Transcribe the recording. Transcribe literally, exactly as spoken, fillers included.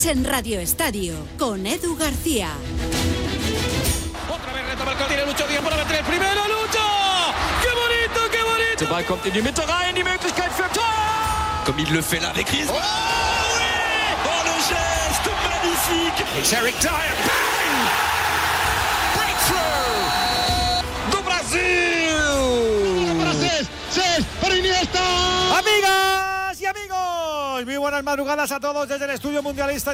En Radio Estadio, con Edu García. Otra vez retoma el que tiene Lucho Díaz para meter el primero. ¡Lucho! ¡Qué bonito, qué bonito! Der Ball kommt in die Mitte rein, die Möglichkeit für Tor! Comme il le fait là avec Griezmann. Oh oui! Oh le geste magnifique! It's Eric Dyer. Bang! Breakthrough! Do Brasil! Para Cés, Cés, para Iniesta. Amigas y amigos, muy buenas madrugadas a todos desde el Estudio Mundialista.